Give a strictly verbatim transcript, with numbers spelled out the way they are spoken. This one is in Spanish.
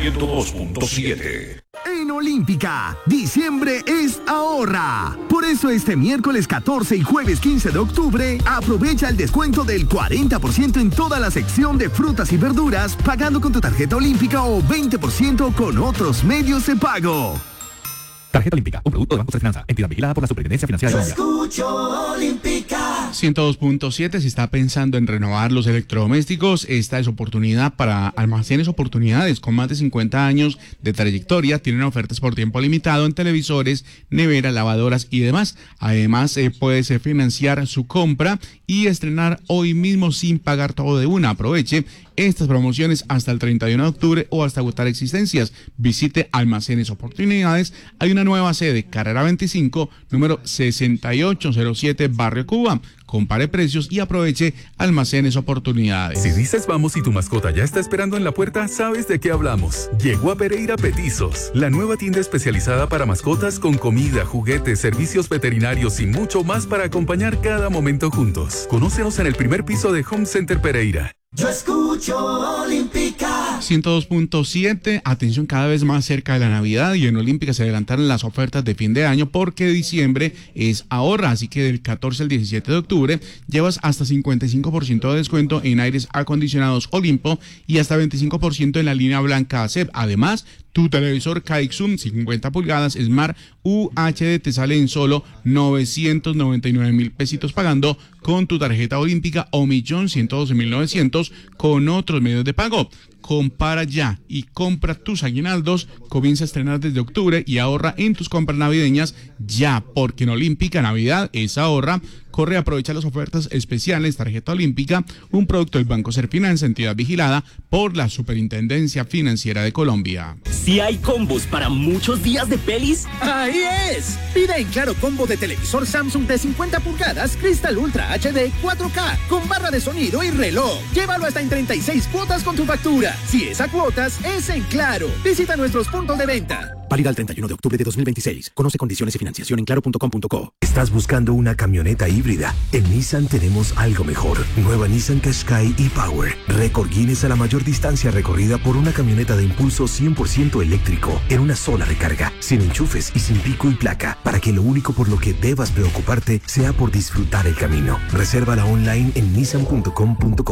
ciento dos punto siete. En Olímpica, diciembre es ahorra. Por eso este miércoles catorce y jueves quince de octubre, aprovecha el descuento del cuarenta por ciento en toda la sección de frutas y verduras, pagando con tu tarjeta Olímpica o veinte por ciento con otros medios de pago. Tarjeta Olímpica, un producto de Banco de Finanza, entidad vigilada por la Superintendencia Financiera de Colombia. Escucho Olímpica. ciento dos punto siete. Si está pensando en renovar los electrodomésticos, esta es oportunidad para Almacenes Oportunidades. Con más de cincuenta años de trayectoria, tienen ofertas por tiempo limitado en televisores, neveras, lavadoras y demás. Además, eh, puedes eh, financiar su compra y estrenar hoy mismo sin pagar todo de una. Aproveche estas promociones hasta el treinta y uno de octubre o hasta agotar existencias. Visite Almacenes Oportunidades. Hay una nueva sede, Carrera veinticinco, número sesenta y ocho cero siete, Barrio Cuba. Compare precios y aproveche Almacenes Oportunidades. Si dices vamos y tu mascota ya está esperando en la puerta, sabes de qué hablamos. Llegó a Pereira Petizos, la nueva tienda especializada para mascotas con comida, juguetes, servicios veterinarios y mucho más para acompañar cada momento juntos. Conócenos en el primer piso de Home Center Pereira. Yo escucho Olímpica. ciento dos punto siete. Atención, cada vez más cerca de la Navidad y en Olímpica se adelantaron las ofertas de fin de año porque diciembre es ahorra, así que del catorce al diecisiete de octubre llevas hasta cincuenta y cinco por ciento de descuento en aires acondicionados Olimpo y hasta veinticinco por ciento en la línea blanca A C E P. Además, tu televisor Kaixum cincuenta pulgadas Smart U H D te sale en solo novecientos noventa y nueve mil pesitos pagando con tu tarjeta Olímpica o millón ciento doce mil novecientos con otros medios de pago. Compara ya y compra tus aguinaldos. Comienza a estrenar desde octubre y ahorra en tus compras navideñas ya, porque en Olímpica Navidad es ahorra. Corre a aprovechar las ofertas especiales. Tarjeta Olímpica, un producto del Banco Serfinanza, entidad vigilada por la Superintendencia Financiera de Colombia. Si hay combos para muchos días de pelis, ¡ahí es! Pide en Claro combo de televisor Samsung de cincuenta pulgadas, Cristal Ultra H D cuatro K, con barra de sonido y reloj. Llévalo hasta en treinta y seis cuotas con tu factura. Si es a cuotas, es en Claro. Visita nuestros puntos de venta. Válida al treinta y uno de octubre de dos mil veintiséis. Conoce condiciones y financiación en claro punto com punto co. ¿Estás buscando una camioneta híbrida? En Nissan tenemos algo mejor. Nueva Nissan Qashqai e-Power. Récord Guinness a la mayor distancia recorrida por una camioneta de impulso cien por ciento eléctrico en una sola recarga, sin enchufes y sin pico y placa, para que lo único por lo que debas preocuparte sea por disfrutar el camino. Resérvala online en nissan punto com punto co.